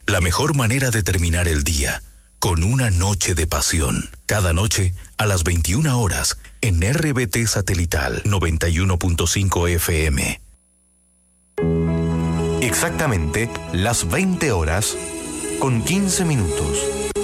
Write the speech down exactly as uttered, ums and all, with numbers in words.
La mejor manera de terminar el día, con una noche de pasión. Cada noche, a las veintiuna horas, en R B T Satelital noventa y uno punto cinco F M. Exactamente las veinte horas con quince minutos.